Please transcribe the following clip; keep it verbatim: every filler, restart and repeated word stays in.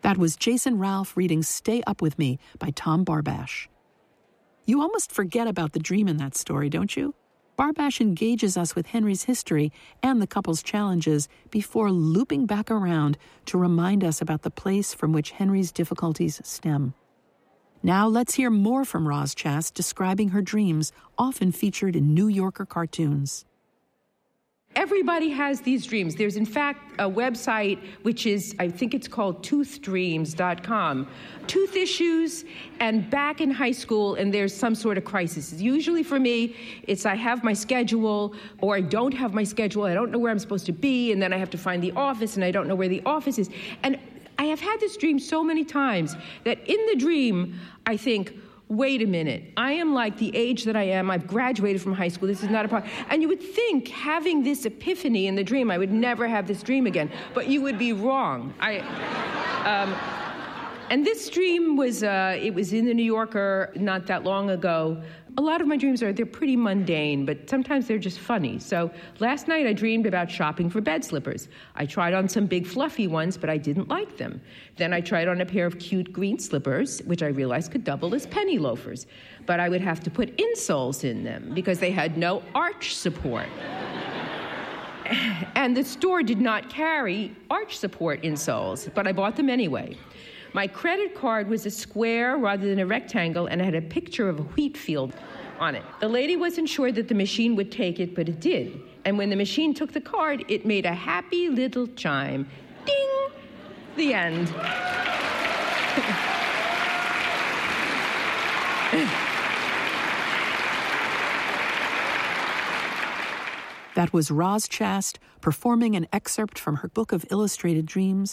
That was Jason Ralph reading Stay Up With Me by Tom Barbash. You almost forget about the dream in that story, don't you? Barbash engages us with Henry's history and the couple's challenges before looping back around to remind us about the place from which Henry's difficulties stem. Now let's hear more from Roz Chast describing her dreams, often featured in New Yorker cartoons. Everybody has these dreams. There's, in fact, a website which is, I think it's called tooth dreams dot com. Tooth issues, and back in high school, and there's some sort of crisis. Usually for me, it's I have my schedule, or I don't have my schedule, I don't know where I'm supposed to be, and then I have to find the office, and I don't know where the office is. And I have had this dream so many times that in the dream, I think, wait a minute, I am like the age that I am. I've graduated from high school. This is not a problem. And you would think, having this epiphany in the dream, I would never have this dream again. But you would be wrong. I, um, and this dream was, uh, it was in the New Yorker not that long ago. A lot of my dreams are, they're pretty mundane, but sometimes they're just funny. So last night I dreamed about shopping for bed slippers. I tried on some big fluffy ones, but I didn't like them. Then I tried on a pair of cute green slippers, which I realized could double as penny loafers. But I would have to put insoles in them because they had no arch support. And the store did not carry arch support insoles, but I bought them anyway. My credit card was a square rather than a rectangle, and it had a picture of a wheat field on it. The lady wasn't sure that the machine would take it, but it did. And when the machine took the card, it made a happy little chime. Ding! The end. That was Roz Chast performing an excerpt from her book of illustrated dreams,